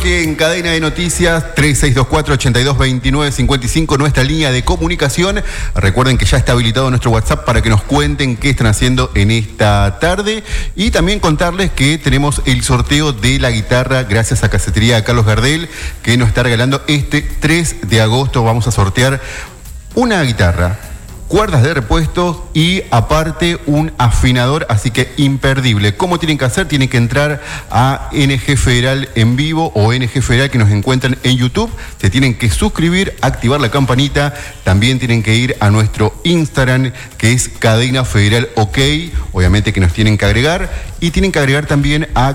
Que en cadena de noticias 3624-8229-55, nuestra línea de comunicación. Recuerden que ya está habilitado nuestro WhatsApp para que nos cuenten qué están haciendo en esta tarde. Y también contarles que tenemos el sorteo de la guitarra gracias a Casetería Carlos Gardel, que nos está regalando este 3 de agosto. Vamos a sortear una guitarra, cuerdas de repuesto y aparte un afinador, así que imperdible. ¿Cómo tienen que hacer? Tienen que entrar a NG Federal en vivo o NG Federal, que nos encuentran en YouTube. Se tienen que suscribir, activar la campanita. También tienen que ir a nuestro Instagram, que es Cadena Federal OK. Obviamente que nos tienen que agregar. Y tienen que agregar también a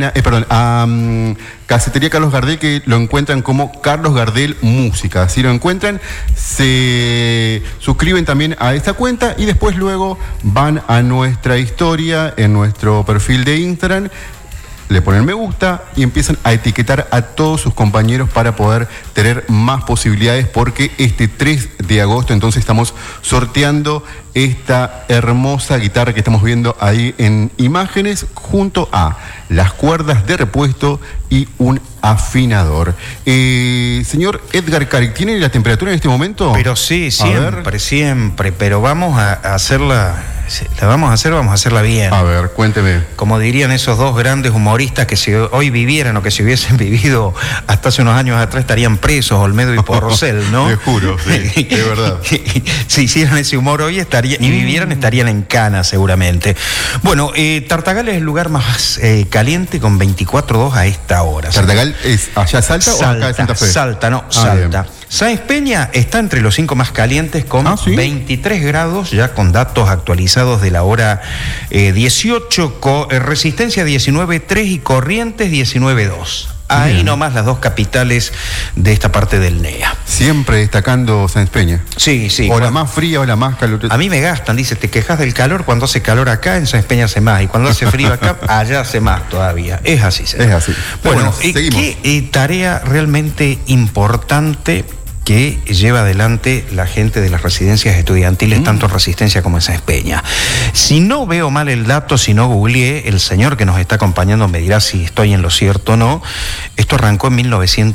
Casetería Carlos Gardel, que lo encuentran como Carlos Gardel Música. Así lo encuentran, se suscriben también a esta cuenta y después luego van a nuestra historia en nuestro perfil de Instagram, le ponen me gusta y empiezan a etiquetar a todos sus compañeros para poder tener más posibilidades, porque este 3 de agosto entonces estamos sorteando esta hermosa guitarra que estamos viendo ahí en imágenes, junto a las cuerdas de repuesto y un afinador. Señor Edgar Caric, ¿tiene la temperatura en este momento? Pero sí, siempre, pero vamos a hacerla. Vamos a hacerla bien. A ver, cuénteme. Como dirían esos dos grandes humoristas que si hoy vivieran o que si hubiesen vivido hasta hace unos años atrás estarían presos, Olmedo y Porcel, ¿no? Te juro, sí, es verdad. Si hicieran ese humor hoy y vivieran, estarían en cana seguramente. Bueno, Tartagal es el lugar más caliente, con 24,2 a esta hora. ¿Tartagal es allá Salta o acá de Santa Fe? Salta. Bien. Sáenz Peña está entre los 5 más calientes con 23 grados, ya con datos actualizados de la hora 18, Resistencia 19,3 y Corrientes 19,2. Ahí nomás las dos capitales de esta parte del NEA. Siempre destacando Sáenz Peña. Sí. O la más fría o la más calurosa. A mí me gastan, dice, te quejas del calor, cuando hace calor acá, en Sáenz Peña hace más, y cuando hace frío acá, allá hace más todavía. Es así, señor. Es así. Bueno, seguimos. ¿Qué tarea realmente importante que lleva adelante la gente de las residencias estudiantiles, tanto en Resistencia como en Sáenz Peña? Si no veo mal el dato, si no googleé, el señor que nos está acompañando me dirá si estoy en lo cierto o no. Esto arrancó en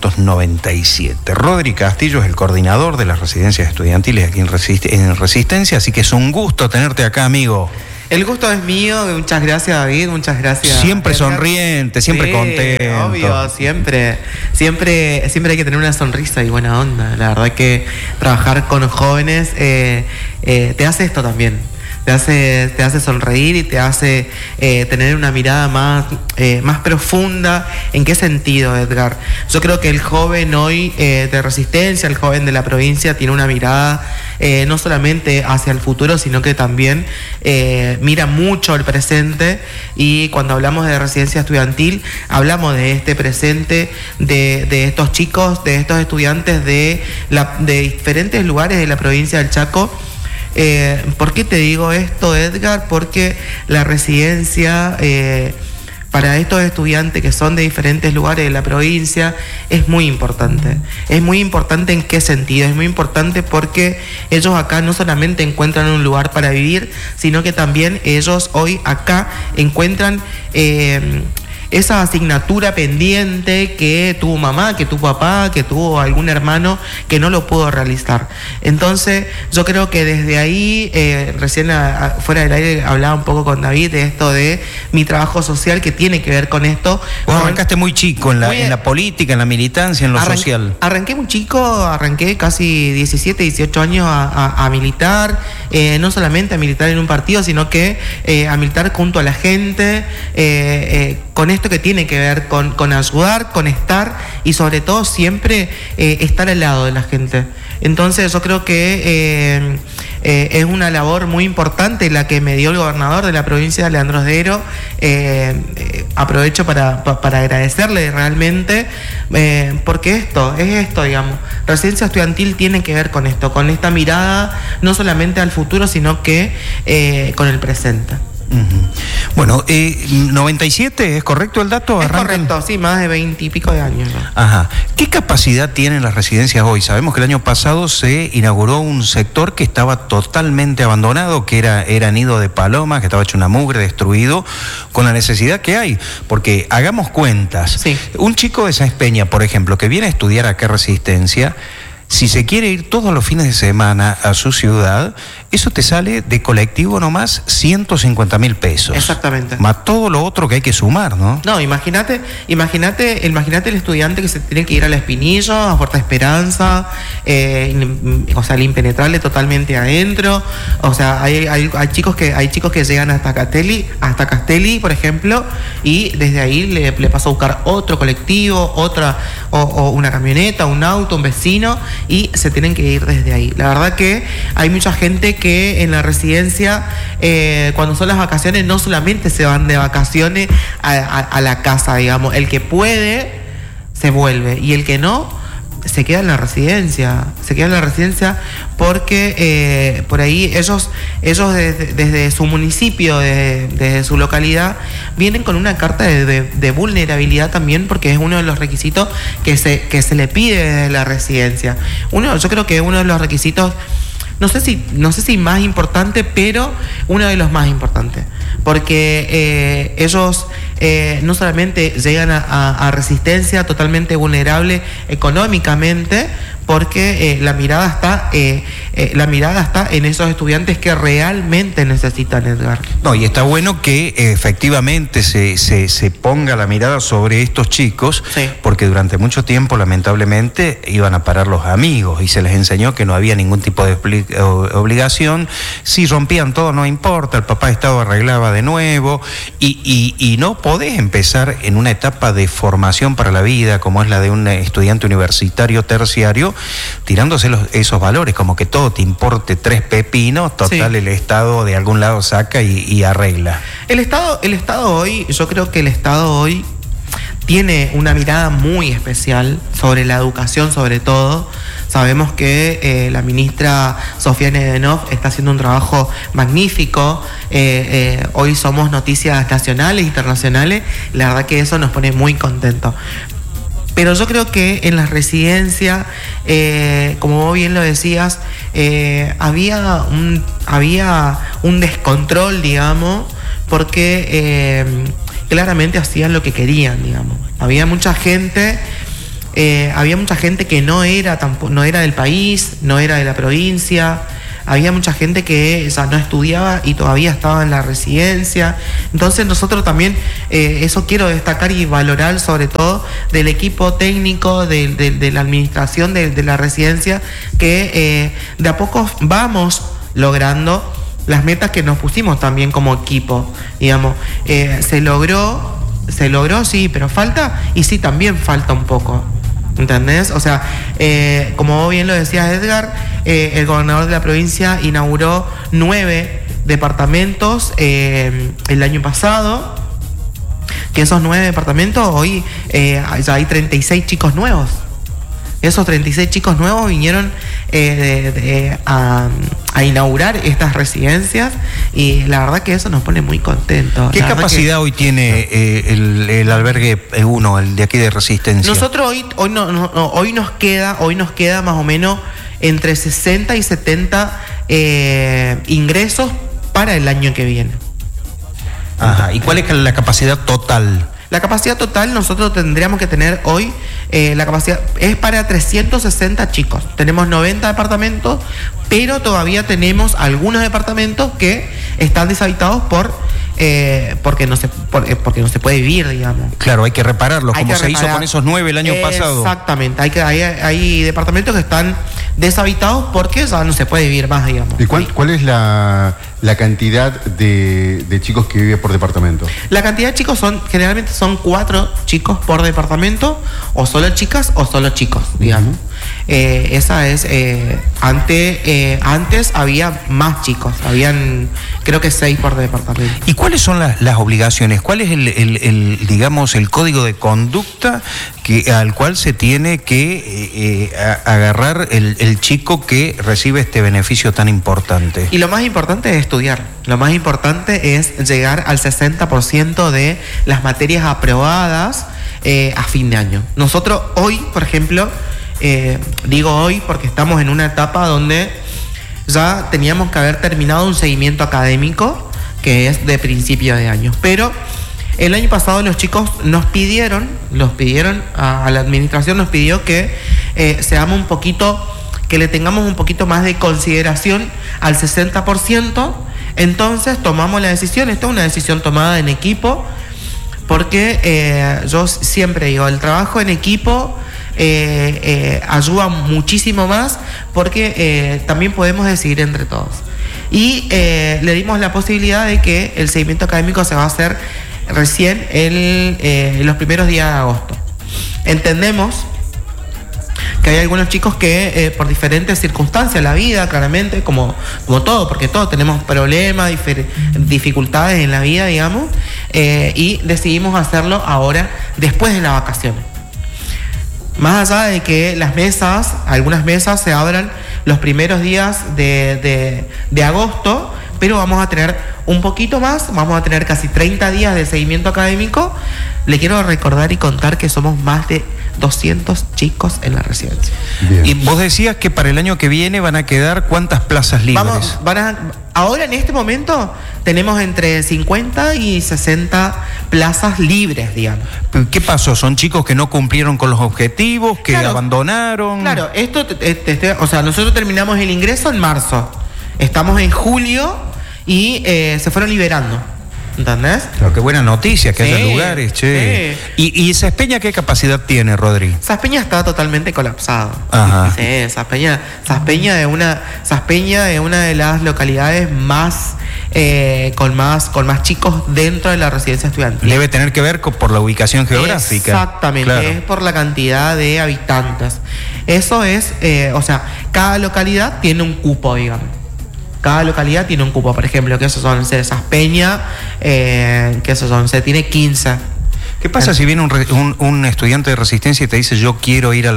1997. Rodri Castillo es el coordinador de las residencias estudiantiles aquí en Resistencia, así que es un gusto tenerte acá, amigo. El gusto es mío, muchas gracias, David, muchas gracias. Siempre Edgar. Sonriente, siempre contento. Obvio, siempre hay que tener una sonrisa y buena onda. La verdad que trabajar con jóvenes te hace esto también. Te hace sonreír y te hace tener una mirada más profunda. ¿En qué sentido, Edgar? Yo creo que el joven hoy de Resistencia, el joven de la provincia, tiene una mirada no solamente hacia el futuro, sino que también mira mucho el presente. Y cuando hablamos de residencia estudiantil, hablamos de este presente, de estos chicos, de estos estudiantes de diferentes lugares de la provincia del Chaco. ¿Por qué te digo esto, Edgar? Porque la residencia para estos estudiantes que son de diferentes lugares de la provincia es muy importante. Es muy importante. ¿En qué sentido? Es muy importante porque ellos acá no solamente encuentran un lugar para vivir, sino que también ellos hoy acá encuentran esa asignatura pendiente que tuvo mamá, que tuvo papá, que tuvo algún hermano que no lo pudo realizar. Entonces yo creo que desde ahí, recién fuera del aire hablaba un poco con David de esto de mi trabajo social, que tiene que ver con esto. Vos arrancaste muy chico en la política, en la militancia, en lo social. Arranqué muy chico, arranqué casi 17, 18 años a militar, no solamente a militar en un partido, sino que a militar junto a la gente, con esto que tiene que ver con ayudar, con estar y sobre todo siempre estar al lado de la gente. Entonces yo creo que es una labor muy importante la que me dio el gobernador de la provincia, Leandro Sdero. Aprovecho para agradecerle realmente, porque es esto, digamos. Residencia estudiantil tiene que ver con esto, con esta mirada no solamente al futuro, sino que con el presente. Bueno, 97, ¿es correcto el dato? Es correcto, sí, más de 20 y pico de años. Ajá. ¿Qué capacidad tienen las residencias hoy? Sabemos que el año pasado se inauguró un sector que estaba totalmente abandonado, que era nido de palomas, que estaba hecho una mugre, destruido, con la necesidad que hay. Porque hagamos cuentas. Sí. Un chico de Sáenz Peña, por ejemplo, que viene a estudiar acá Resistencia, si se quiere ir todos los fines de semana a su ciudad, eso te sale de colectivo nomás 150.000 pesos. Exactamente. Más todo lo otro que hay que sumar, ¿no? No, imagínate el estudiante que se tiene que ir al Espinillo, a Puerta Esperanza, o sea, el impenetrable totalmente adentro. O sea, hay chicos que llegan hasta Castelli, por ejemplo, y desde ahí le pasa a buscar otro colectivo, o una camioneta, un auto, un vecino, y se tienen que ir desde ahí. La verdad que hay mucha gente que en la residencia, cuando son las vacaciones, no solamente se van de vacaciones a la casa, digamos. El que puede se vuelve, y el que no se queda en la residencia. Porque por ahí ellos desde su municipio, desde su localidad, vienen con una carta de vulnerabilidad también, porque es uno de los requisitos que se le pide desde la residencia. Yo creo que uno de los requisitos, no sé si más importante, pero uno de los más importantes, porque ellos no solamente llegan a Resistencia totalmente vulnerable económicamente, porque la mirada está en esos estudiantes que realmente necesitan, Edgar. No, y está bueno que efectivamente se ponga la mirada sobre estos chicos, sí, porque durante mucho tiempo, lamentablemente, iban a parar los amigos y se les enseñó que no había ningún tipo de obligación. Si rompían todo, no importa, el papá Estado arreglaba de nuevo, y no podés empezar en una etapa de formación para la vida, como es la de un estudiante universitario terciario, tirándose esos valores, como que todo te importe 3 pepinos, total, sí. El Estado de algún lado saca y arregla. El Estado hoy, yo creo que el Estado hoy tiene una mirada muy especial sobre la educación, sobre todo. Sabemos que la ministra Sofía Nedenov está haciendo un trabajo magnífico. Hoy somos noticias nacionales e internacionales. La verdad que eso nos pone muy contentos. Pero yo creo que en las residencias, como vos bien lo decías, había un descontrol, digamos, porque claramente hacían lo que querían, digamos. Había mucha gente que no era del país, no era de la provincia. Había mucha gente que ya no estudiaba y todavía estaba en la residencia. Entonces nosotros también, eso quiero destacar y valorar, sobre todo del equipo técnico, de la administración de la residencia, que de a poco vamos logrando las metas que nos pusimos también como equipo, digamos. Se logró, sí, pero falta, y sí, también falta un poco. ¿Entendés? O sea, como vos bien lo decías, Edgar, el gobernador de la provincia inauguró 9 departamentos el año pasado, que esos 9 departamentos hoy ya hay 36 chicos nuevos. Esos 36 chicos nuevos vinieron a inaugurar estas residencias, y la verdad que eso nos pone muy contentos. ¿Qué capacidad hoy tiene el albergue 1, el de aquí de Resistencia? Nosotros hoy nos queda más o menos entre 60 y 70 ingresos para el año que viene. Ajá. ¿Y cuál es la capacidad total? La capacidad total nosotros tendríamos que tener hoy, la capacidad es para 360 chicos. Tenemos 90 departamentos, pero todavía tenemos algunos departamentos que están deshabitados porque no se puede vivir, digamos. Claro, hay que repararlos, como se hizo con esos 9 el año pasado. Exactamente, hay departamentos que están deshabitados porque ya no se puede vivir más, digamos. ¿Y cuál es la cantidad de chicos que vive por departamento? La cantidad de chicos generalmente son 4 chicos por departamento, o solo chicas o solo chicos, digamos. Esa es, antes había más chicos, habían creo que 6 por departamento. ¿Y cuáles son las obligaciones? ¿Cuál es digamos, el código de conducta al cual se tiene que agarrar el chico que recibe este beneficio tan importante? Y lo más importante es estudiar. Lo más importante es llegar al 60% de las materias aprobadas a fin de año. Nosotros hoy, por ejemplo, digo hoy porque estamos en una etapa donde ya teníamos que haber terminado un seguimiento académico que es de principio de año. Pero el año pasado los chicos nos pidieron a la administración, nos pidió que seamos un poquito, que le tengamos un poquito más de consideración al 60%. Entonces tomamos la decisión, esta es una decisión tomada en equipo, porque yo siempre digo, el trabajo en equipo ayuda muchísimo más, porque también podemos decidir entre todos. Y le dimos la posibilidad de que el seguimiento académico se va a hacer recién en los primeros días de agosto. Entendemos que hay algunos chicos que por diferentes circunstancias de la vida, claramente, como todo, porque todos tenemos problemas, dificultades en la vida, digamos, y decidimos hacerlo ahora, después de las vacaciones. Más allá de que algunas mesas se abran los primeros días de agosto, pero vamos a tener un poquito más, vamos a tener casi 30 días de seguimiento académico. Le quiero recordar y contar que somos más de 200 chicos en la residencia. Bien. Y vos decías que para el año que viene van a quedar ¿cuántas plazas libres? Ahora en este momento tenemos entre 50 y 60 plazas libres, digamos. ¿Qué pasó? ¿Son chicos que no cumplieron con los objetivos, que abandonaron? Claro, o sea, nosotros terminamos el ingreso en marzo. Estamos en julio y se fueron liberando. ¿Entendés? Claro, qué buena noticia, que haya lugares, che. Sí. ¿Y Saspeña qué capacidad tiene, Rodri? Saspeña está totalmente colapsado. Ajá. Sí, Saspeña es una de las localidades más con más chicos dentro de la residencia estudiantil. Debe tener que ver por la ubicación geográfica. Exactamente, claro. Es por la cantidad de habitantes. Eso es, o sea, cada localidad tiene un cupo, digamos. Cada localidad tiene un cupo, por ejemplo, que esos son Saspeña, que esos son, tiene 15. ¿Qué pasa si viene un estudiante de resistencia y te dice yo quiero ir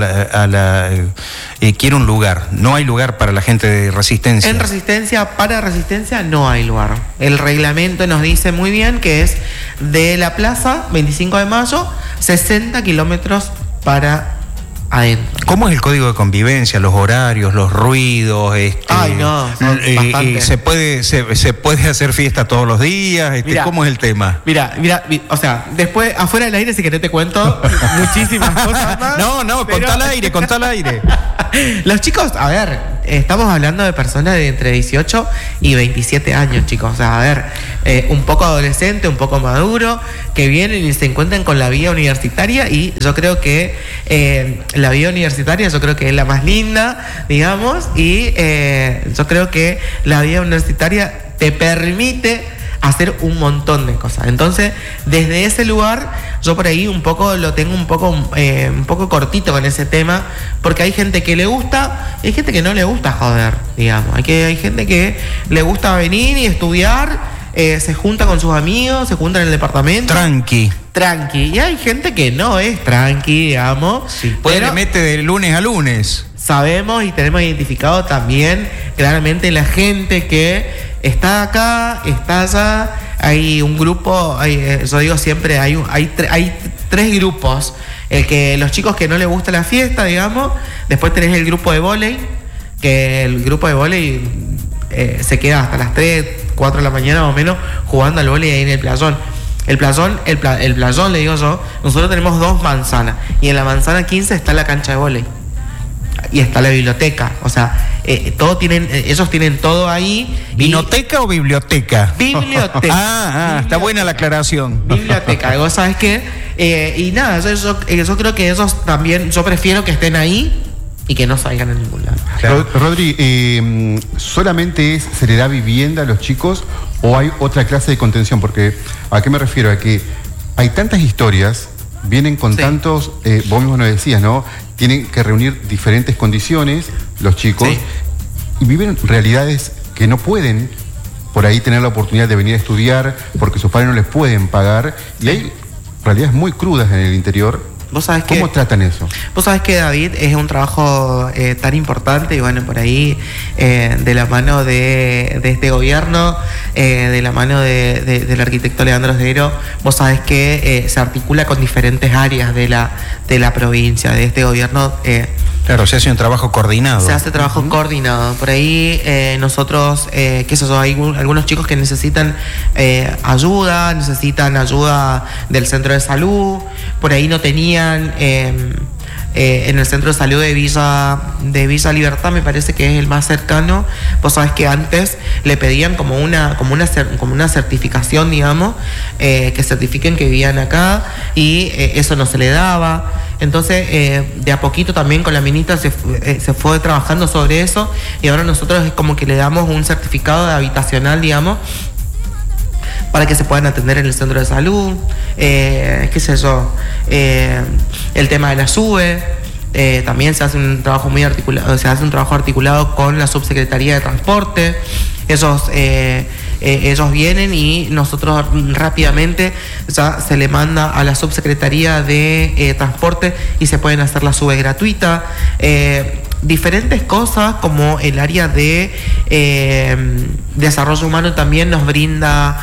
quiero un lugar? No hay lugar para la gente de resistencia. Para resistencia no hay lugar. El reglamento nos dice muy bien que es de la plaza 25 de mayo, 60 kilómetros para adentro. ¿Cómo es el código de convivencia, los horarios, los ruidos? Ay, no, ¿se puede hacer fiesta todos los días? Mirá, ¿cómo es el tema? Mira, o sea, después, afuera del aire, si querés te cuento muchísimas cosas más. No, contá al aire. Los chicos, a ver, estamos hablando de personas de entre 18 y 27 años, chicos. O sea, a ver, un poco adolescente, un poco maduro, que vienen y se encuentran con la vida universitaria, y yo creo que la vida universitaria yo creo que es la más linda, digamos, y yo creo que la vida universitaria te permite hacer un montón de cosas. Entonces, desde ese lugar, yo por ahí un poco lo tengo un poco cortito con ese tema, porque hay gente que le gusta, y hay gente que no le gusta joder, digamos. Hay gente que le gusta venir y estudiar, se junta con sus amigos, se junta en el departamento. Tranqui. Y hay gente que no es tranqui, digamos. Sí, le mete de lunes a lunes. Sabemos y tenemos identificado también claramente la gente que está acá, está allá. Hay un grupo, yo digo siempre, hay tres grupos. Los chicos que no les gusta la fiesta, digamos. Después tenés el grupo de vóley, que el grupo de vóley se queda hasta las 3, 4 de la mañana más o menos jugando al vóley ahí en el playón. El playón, le digo yo, nosotros tenemos 2 manzanas, y en la manzana 15 está la cancha de vóley y está la biblioteca. O sea, ellos tienen todo ahí. ¿Vinoteca o biblioteca? Biblioteca. Está buena la aclaración. Biblioteca, ¿vos sabés qué? Y nada, yo creo que ellos también, yo prefiero que estén ahí y que no salgan a ningún lado. Claro. Rodri, ¿solamente se le da vivienda a los chicos o hay otra clase de contención? Porque, ¿a qué me refiero? A que hay tantas historias, vienen con tantos, vos mismo nos decías, ¿no? Tienen que reunir diferentes condiciones los chicos, y viven realidades que no pueden por ahí tener la oportunidad de venir a estudiar porque sus padres no les pueden pagar, y hay realidades muy crudas en el interior Vos sabés ¿Cómo tratan eso? Vos sabés que, David, es un trabajo tan importante y bueno, por ahí de la mano de este gobierno, de la mano del arquitecto Leandro Sdero, vos sabés que se articula con diferentes áreas de la provincia, de este gobierno. Claro, se hace un trabajo coordinado. Se hace trabajo coordinado. Por ahí nosotros, qué sé yo, hay algunos chicos que necesitan ayuda del centro de salud, por ahí no tenían en el centro de salud de Villa Libertad, me parece que es el más cercano. Vos sabés que antes le pedían como una certificación, digamos, que certifiquen que vivían acá, y eso no se le daba. Entonces, de a poquito también con la ministra se fue trabajando sobre eso, y ahora nosotros es como que le damos un certificado de habitacional, digamos, para que se puedan atender en el centro de salud, qué sé yo, el tema de la SUBE, también se hace un trabajo muy articulado, articulado con la Subsecretaría de Transporte. Ellos vienen y nosotros rápidamente ya se le manda a la Subsecretaría de Transporte y se pueden hacer la SUBE gratuita. Diferentes cosas como el área de desarrollo humano también nos brinda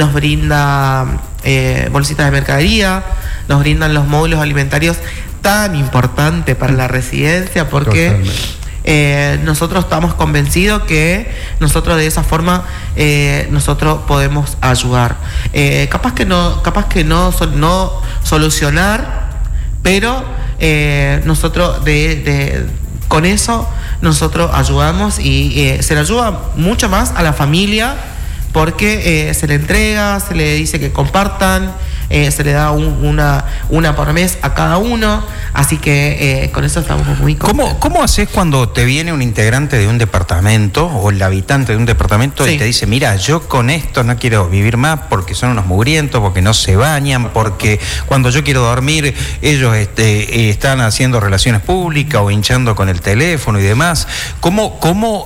bolsitas de mercadería, nos brindan los módulos alimentarios tan importantes para la residencia, porque nosotros estamos convencidos que nosotros de esa forma nosotros podemos ayudar. Capaz que no solucionar, pero nosotros con eso nosotros ayudamos, y se le ayuda mucho más a la familia, porque se le entrega, se le dice que compartan, se le da una por mes a cada uno, así que con eso estamos muy contentos. ¿Cómo haces cuando te viene un integrante de un departamento o el habitante de un departamento y te dice, mira, yo con esto no quiero vivir más porque son unos mugrientos, porque no se bañan, porque cuando yo quiero dormir ellos están haciendo relaciones públicas o hinchando con el teléfono y demás? ¿Cómo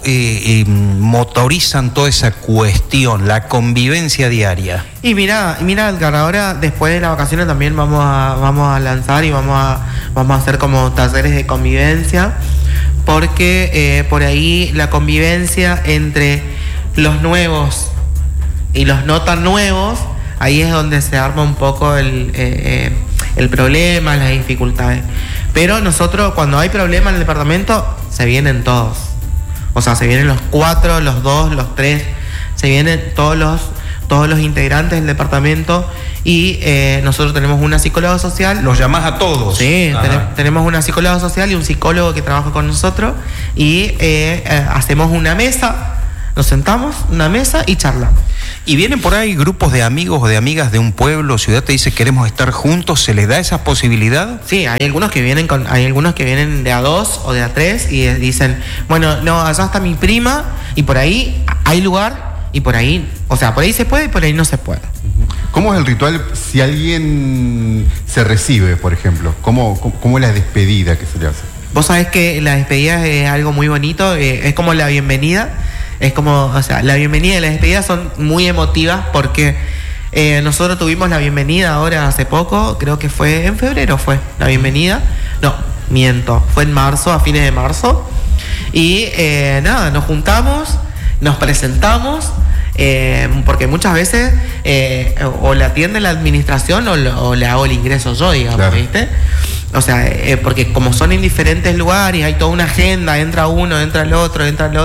motorizan toda esa cuestión, la convivencia diaria? Y mira, Edgar, ahora después de las vacaciones también vamos a lanzar y vamos a hacer como talleres de convivencia, porque por ahí la convivencia entre los nuevos y los no tan nuevos, ahí es donde se arma un poco el problema, las dificultades. Pero nosotros, cuando hay problemas en el departamento, se vienen todos. O sea, se vienen los 4, los 2, los 3, se vienen todos los integrantes del departamento, y nosotros tenemos una psicóloga social. ¿Los llamás a todos? Sí, tenemos una psicóloga social y un psicólogo que trabaja con nosotros, y hacemos una mesa, nos sentamos, una mesa, y charlamos. ¿Y vienen por ahí grupos de amigos o de amigas de un pueblo o ciudad, te dice queremos estar juntos? ¿Se les da esa posibilidad? Sí, hay algunos que vienen de a 2 o de a 3 y dicen, bueno, no, allá está mi prima, y por ahí hay lugar. Y por ahí, o sea, por ahí se puede y por ahí no se puede. ¿Cómo es el ritual si alguien se recibe, por ejemplo? ¿Cómo es la despedida que se le hace? Vos sabés que la despedida es algo muy bonito, es como la bienvenida. Es como, o sea, la bienvenida y la despedida son muy emotivas, porque nosotros tuvimos la bienvenida ahora hace poco, creo que fue en febrero fue la bienvenida. No, miento, fue en marzo, a fines de marzo. Y nada, nos juntamos, nos presentamos, porque muchas veces o la atiende la administración o le hago el ingreso yo, digamos, claro. ¿Viste? O sea, porque como son en diferentes lugares, hay toda una agenda, entra uno, entra el otro,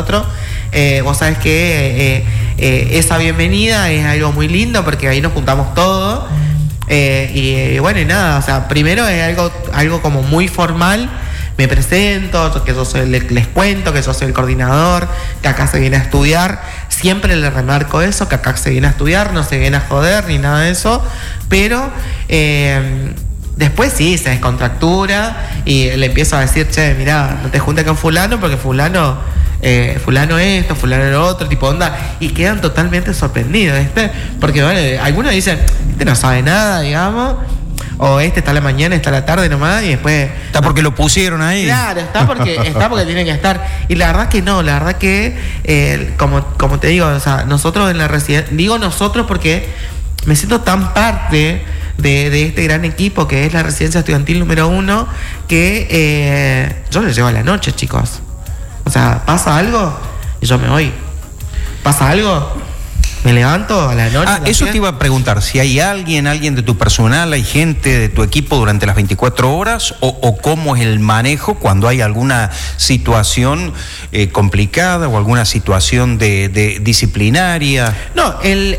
vos sabés que esa bienvenida es algo muy lindo, porque ahí nos juntamos todos, y bueno, y nada, o sea, primero es algo como muy formal. Me presento, que yo les cuento que yo soy el coordinador, que acá se viene a estudiar. Siempre le remarco eso, que acá se viene a estudiar, no se viene a joder ni nada de eso. Pero después sí, se descontractura y le empiezo a decir, che, mirá, no te juntes con fulano, porque fulano esto, fulano lo otro, tipo onda. Y quedan totalmente sorprendidos, ¿viste? Porque bueno, algunos dicen, este no sabe nada, digamos. O está a la mañana, está a la tarde nomás, y después... Está porque lo pusieron ahí. Claro, está porque tiene que estar. Y la verdad que no, la verdad que, como te digo, o sea, nosotros en la residencia... Digo nosotros porque me siento tan parte de este gran equipo que es la Residencia Estudiantil número 1, que yo le llevo a la noche, chicos. O sea, pasa algo y yo me voy. ¿Pasa algo? Me levanto a la noche. Eso te iba a preguntar, si hay alguien de tu personal, hay gente de tu equipo durante las 24 horas, o cómo es el manejo cuando hay alguna situación complicada o alguna situación de disciplinaria. No,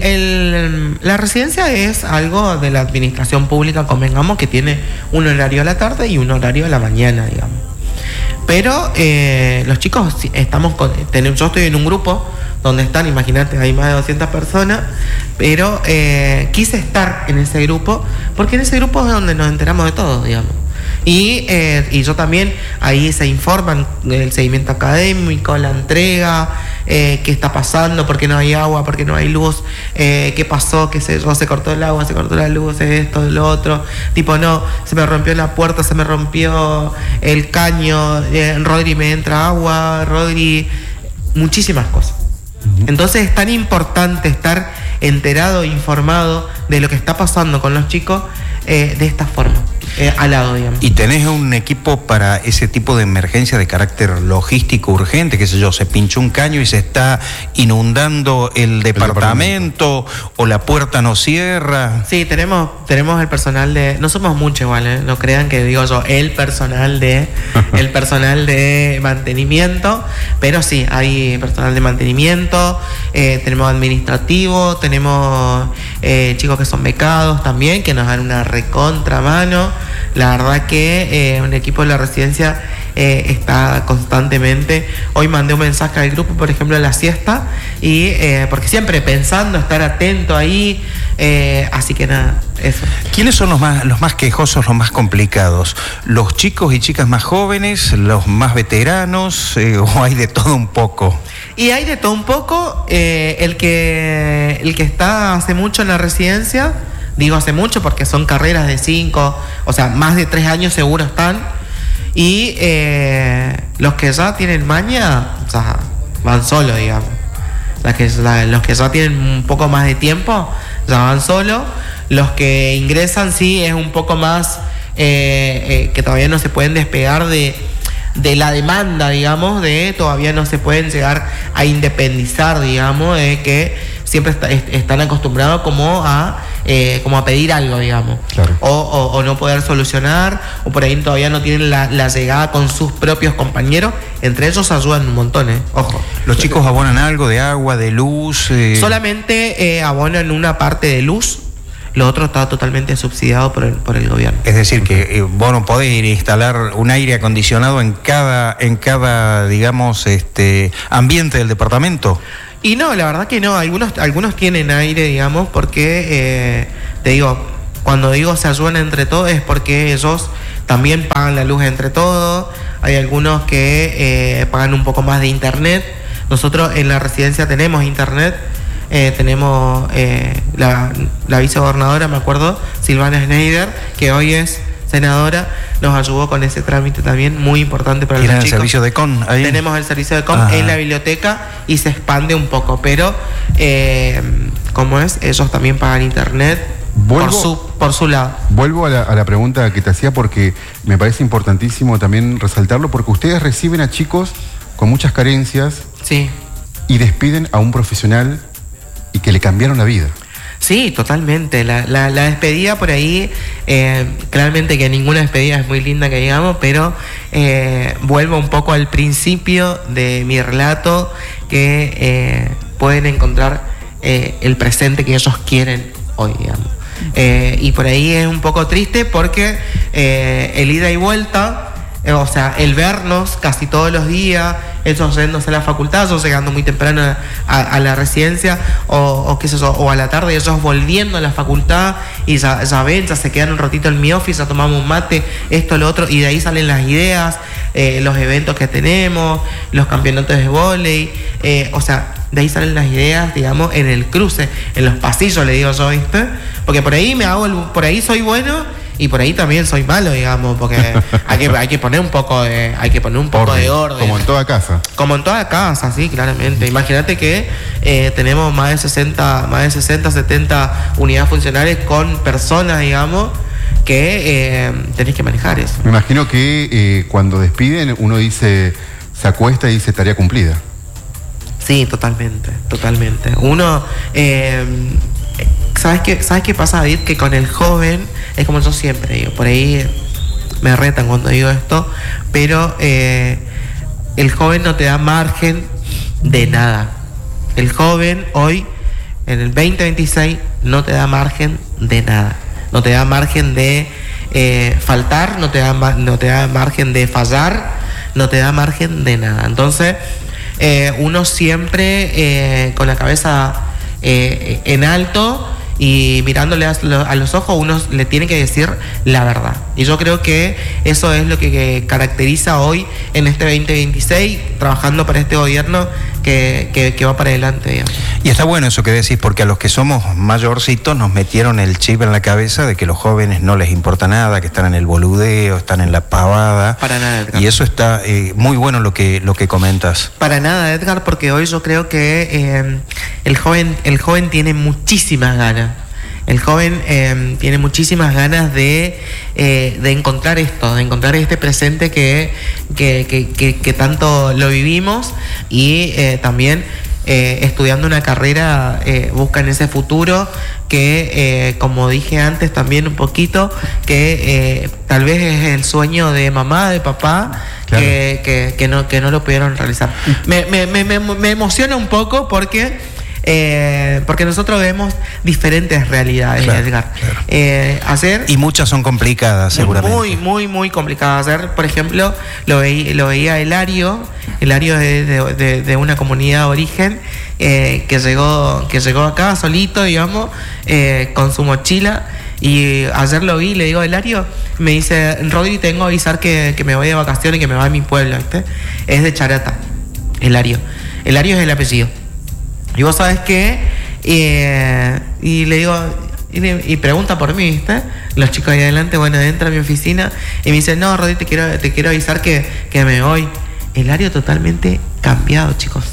la residencia es algo de la administración pública, convengamos, que tiene un horario a la tarde y un horario a la mañana, digamos. Pero los chicos yo estoy en un grupo donde están, imagínate, hay más de 200 personas, pero quise estar en ese grupo, porque en ese grupo es donde nos enteramos de todo, digamos. Y yo también, ahí se informan el seguimiento académico, la entrega, qué está pasando, por qué no hay agua, por qué no hay luz, qué pasó, qué sé yo, se cortó el agua, se cortó la luz, esto, lo otro, tipo no, se me rompió la puerta, se me rompió el caño, Rodri me entra agua, Rodri, muchísimas cosas. Entonces es tan importante estar enterado, informado de lo que está pasando con los chicos de esta forma, al lado, digamos. ¿Y tenés un equipo para ese tipo de emergencia de carácter logístico urgente? Qué sé yo, se pinchó un caño y se está inundando el departamento, o la puerta no cierra. Sí, tenemos el personal de... No somos muchos igual, no crean que digo yo el personal de mantenimiento, pero sí, hay personal de mantenimiento, tenemos administrativo, tenemos chicos que son becados también, que nos dan una recontramano. La verdad que un equipo de la residencia está constantemente. Hoy mandé un mensaje al grupo, por ejemplo, a la siesta, y porque siempre pensando estar atento ahí, así que nada, eso. ¿Quiénes son los más quejosos, los más complicados? ¿Los chicos y chicas más jóvenes, los más veteranos, o hay de todo un poco? Y hay de todo un poco. El que está hace mucho en la residencia, digo hace mucho porque son carreras de 5, o sea, más de 3 años seguro están. Y los que ya tienen maña, o sea, van solo, digamos. Los que ya tienen un poco más de tiempo, ya van solo. Los que ingresan, sí, es un poco más que todavía no se pueden despegar de la demanda, digamos, todavía no se pueden llegar a independizar, digamos, de que siempre están acostumbrados como a pedir algo, digamos. Claro. O no poder solucionar, o por ahí todavía no tienen la llegada con sus propios compañeros. Entre ellos ayudan un montón, ojo. ¿Los chicos abonan algo de agua, de luz? Solamente abonan una parte de luz. Lo otro está totalmente subsidiado por el gobierno. Es decir, que vos no podés ir a instalar un aire acondicionado en cada digamos, ambiente del departamento. Y no, la verdad que no. Algunos tienen aire, digamos, porque, te digo, cuando digo se ayudan entre todos es porque ellos también pagan la luz entre todos. Hay algunos que pagan un poco más de internet. Nosotros en la residencia tenemos internet. Tenemos la vicegobernadora, me acuerdo, Silvana Schneider, que hoy es senadora, nos ayudó con ese trámite también, muy importante para los chicos. ¿El servicio de CON ahí? Tenemos el servicio de CON en la biblioteca y se expande un poco, pero ¿cómo es? Ellos también pagan internet por su lado. Vuelvo a la pregunta que te hacía, porque me parece importantísimo también resaltarlo, porque ustedes reciben a chicos con muchas carencias, sí, y despiden a un profesional y que le cambiaron la vida. Sí, totalmente. La despedida por ahí, claramente que ninguna despedida es muy linda que digamos, pero vuelvo un poco al principio de mi relato, que pueden encontrar el presente que ellos quieren hoy, digamos. Y por ahí es un poco triste porque el ida y vuelta, o sea, el vernos casi todos los días, ellos yéndose a la facultad, yo llegando muy temprano a la residencia, o qué sé yo, o a la tarde, ellos volviendo a la facultad y ya se quedan un ratito en mi office, ya tomamos un mate, esto, lo otro, y de ahí salen las ideas, los eventos que tenemos, los campeonatos de vóley, o sea, de ahí salen las ideas, digamos, en el cruce, en los pasillos, le digo yo, ¿viste? Porque por ahí por ahí soy bueno y por ahí también soy malo, digamos, porque hay que poner un poco de orden. Como en toda casa. Como en toda casa, sí, claramente. Imagínate que tenemos más de 60, 70 unidades funcionales con personas, digamos, que tenés que manejar eso. Me imagino que cuando despiden uno dice, se acuesta y dice tarea cumplida. Sí, totalmente. Uno, ¿sabes qué pasa, David? Que con el joven, es como yo siempre digo, por ahí me retan cuando digo esto, pero el joven no te da margen de nada. El joven hoy, en el 2026, no te da margen de nada. No te da margen de faltar, no te da margen de fallar, no te da margen de nada. Entonces, uno siempre con la cabeza en alto y mirándole a los ojos, uno le tiene que decir la verdad. Y yo creo que eso es lo que caracteriza hoy en este 2026, trabajando para este gobierno que va para adelante, digamos. Y está bueno eso que decís, porque a los que somos mayorcitos nos metieron el chip en la cabeza de que los jóvenes no les importa nada, que están en el boludeo, están en la pavada. Para nada, Edgar. Y eso está muy bueno lo que comentas. Para nada, Edgar, porque hoy yo creo que el joven tiene muchísimas ganas. El joven tiene muchísimas ganas de encontrar esto, de encontrar este presente que tanto lo vivimos, y también estudiando una carrera buscan ese futuro que, como dije antes también un poquito, que tal vez es el sueño de mamá, de papá, claro, que no lo pudieron realizar. Me emociona un poco porque nosotros vemos diferentes realidades, claro, Edgar. Claro. Y muchas son complicadas, seguramente. Muy complicadas. Ayer, por ejemplo, lo veía Hilario de una comunidad de origen que llegó acá solito, digamos, con su mochila. Y ayer lo vi, le digo a Hilario, me dice, Rodri, tengo que avisar que me voy de vacaciones y que me voy a mi pueblo, ¿viste? Es de Charata, Hilario es el apellido. Y vos sabés que, y le digo, y pregunta por mí, ¿viste? Los chicos ahí adelante, bueno, entra a mi oficina y me dice, no, Rodri, te quiero avisar que me voy. Hilario totalmente cambiado, chicos.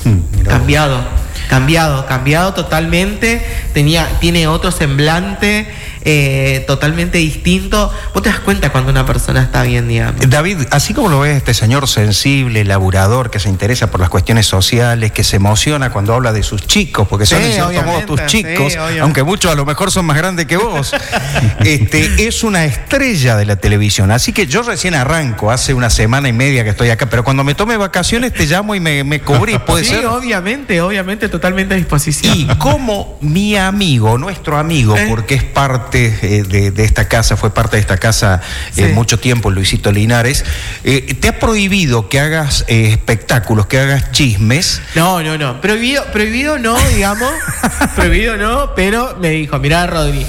Cambiado totalmente. Tiene otro semblante totalmente distinto. Vos te das cuenta cuando una persona está bien, digamos. David, así como lo ves, este señor sensible, laburador, que se interesa por las cuestiones sociales, que se emociona cuando habla de sus chicos, porque son en cierto modo tus chicos, aunque muchos a lo mejor son más grandes que vos, es una estrella de la televisión. Así que yo recién arranco, hace una semana y media que estoy acá, pero cuando me tome vacaciones te llamo y me cubrís, ¿puede ser? Sí, obviamente, totalmente a disposición. Y como mi amigo, nuestro amigo, porque es parte de esta casa, fue parte de esta casa mucho tiempo, Luisito Linares, ¿te ha prohibido que hagas espectáculos, que hagas chismes? No. Prohibido no, digamos. Prohibido no, pero me dijo, mirá, Rodri,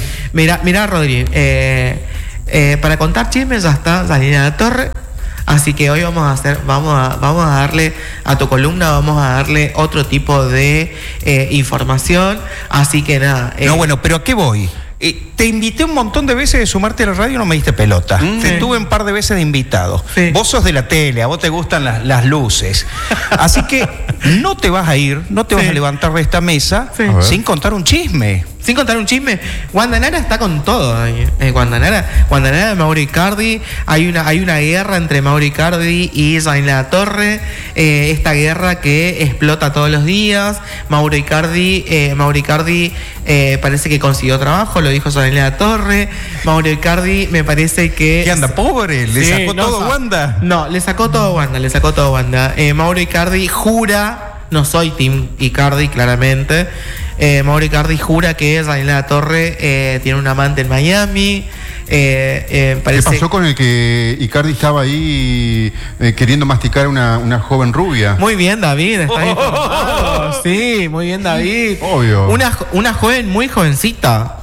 para contar chismes ya está Janina La Torre. Así que hoy vamos a darle a tu columna, vamos a darle otro tipo de información. Así que nada. No, bueno, pero ¿a qué voy? Te invité un montón de veces de sumarte a la radio y no me diste pelota. Te tuve un par de veces de invitado. Sí. Vos sos de la tele, a vos te gustan las luces. Así que no te vas a ir, no te vas a levantar de esta mesa sin contar un chisme. Sin contar un chisme, Guandanara está con todo. Guandanara, Mauro Icardi, hay una guerra entre Mauro Icardi y Janina La Torre, esta guerra que explota todos los días. Mauro Icardi parece que consiguió trabajo, lo dijo Janina La Torre. Mauro Icardi me parece que... ¿Qué anda, pobre? ¿Le sacó todo Wanda? No, le sacó todo Wanda. Mauro Icardi jura, no soy Team Icardi, claramente. Mauro Icardi jura que Janina La Torre tiene un amante en Miami. ¿Qué pasó con el que Icardi estaba ahí queriendo masticar a una joven rubia? Muy bien, David, está informado. Sí, muy bien, David. Obvio. Una joven muy jovencita,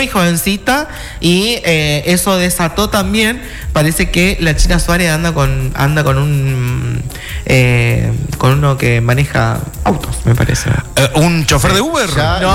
y eso desató también, parece que la China Suárez anda con un con uno que maneja autos, me parece. ¿Un chofer de Uber?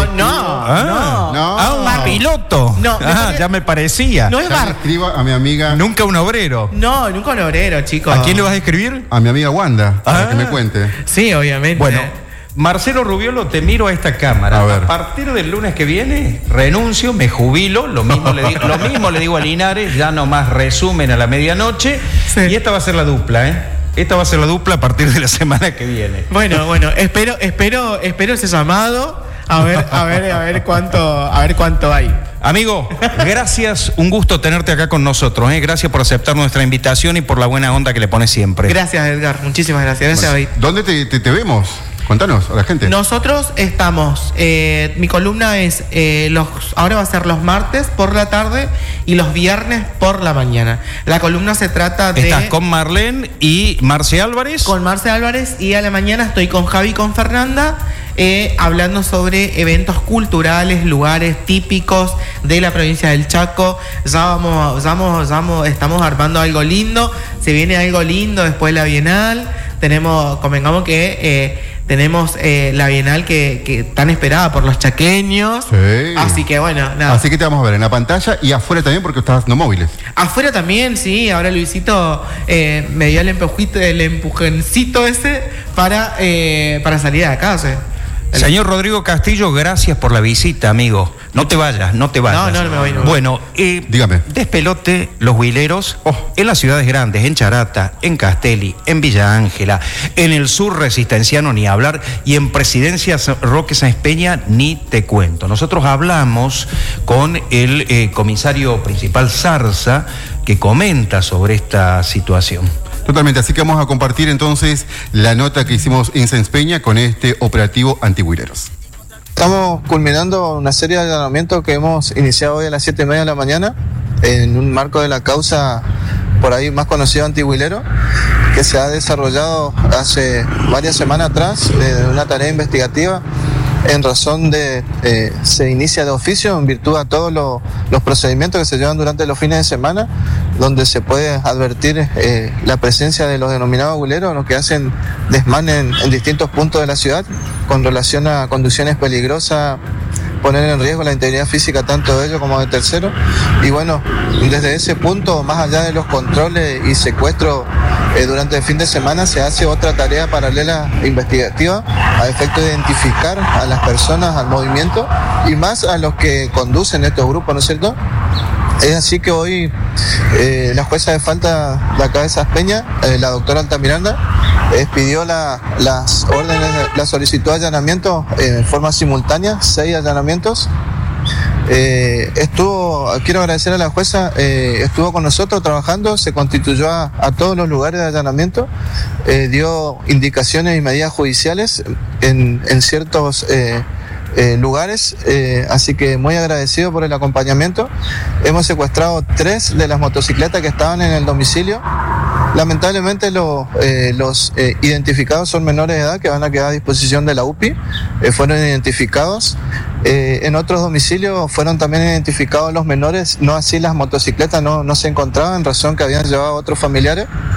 No. Un piloto. No, ya me parecía. No es Ya le escribo a mi amiga. Nunca un obrero. No, nunca un obrero, chicos. ¿A quién le vas a escribir? A mi amiga Wanda, para que me cuente. Sí, obviamente. Bueno, Marcelo Rubiolo, te miro a esta cámara. A ver. A partir del lunes que viene, renuncio, me jubilo. Lo mismo le digo a Linares, ya nomás resumen a la medianoche. Sí. Y esta va a ser la dupla, ¿eh? Esta va a ser la dupla a partir de la semana que viene. Bueno, espero ese llamado. A ver cuánto hay. Amigo, gracias, un gusto tenerte acá con nosotros, ¿eh? Gracias por aceptar nuestra invitación y por la buena onda que le pones siempre. Gracias, Edgar, muchísimas gracias. Gracias, David. ¿Dónde te vemos? Contanos a la gente. Nosotros estamos, mi columna es, ahora va a ser los martes por la tarde y los viernes por la mañana. La columna se trata de... Estás con Marlene y Marce Álvarez. Con Marce Álvarez, y a la mañana estoy con Javi y con Fernanda, hablando sobre eventos culturales, lugares típicos de la provincia del Chaco. Estamos armando algo lindo, se viene algo lindo después de la Bienal. Convengamos que tenemos la Bienal que tan esperada por los chaqueños. Sí. Así que bueno, nada. Así que te vamos a ver en la pantalla y afuera también porque estás haciendo móviles. Afuera también, sí. Ahora Luisito me dio el empujoncito ese para salir de acá. O sea, Señor Rodrigo Castillo, gracias por la visita, amigo. No te vayas. No me voy. No. Bueno, dígame. Despelote los huileros en las ciudades grandes, en Charata, en Castelli, en Villa Ángela, en el sur resistenciano ni hablar, y en Presidencia Roque Sáenz Peña ni te cuento. Nosotros hablamos con el comisario principal Zarza, que comenta sobre esta situación. Totalmente, así que vamos a compartir entonces la nota que hicimos en Sáenz Peña con este operativo antihuileros. Estamos culminando una serie de allanamientos que hemos iniciado hoy a las 7:30 de la mañana en un marco de la causa por ahí más conocido antihuilero, que se ha desarrollado hace varias semanas atrás de una tarea investigativa en razón de se inicia de oficio en virtud a todos los procedimientos que se llevan durante los fines de semana, donde se puede advertir la presencia de los denominados huileros, los que hacen desmán en distintos puntos de la ciudad con relación a conducciones peligrosas, poner en riesgo la integridad física tanto de ellos como de terceros. Y bueno, desde ese punto, más allá de los controles y secuestros durante el fin de semana, se hace otra tarea paralela investigativa a efecto de identificar a las personas, al movimiento y más a los que conducen estos grupos, ¿no es cierto? Es así que hoy la jueza de falta de acá de Sáenz Peña, la doctora Altamiranda, pidió las órdenes, la solicitud de allanamiento en forma simultánea, 6 allanamientos. Quiero agradecer a la jueza, estuvo con nosotros trabajando, se constituyó a todos los lugares de allanamiento, dio indicaciones y medidas judiciales en ciertos lugares, así que muy agradecido por el acompañamiento. Hemos secuestrado 3 de las motocicletas que estaban en el domicilio. Lamentablemente los identificados son menores de edad que van a quedar a disposición de la UPI, fueron identificados. En otros domicilios fueron también identificados los menores, no así las motocicletas, no se encontraban, en razón que habían llevado a otros familiares.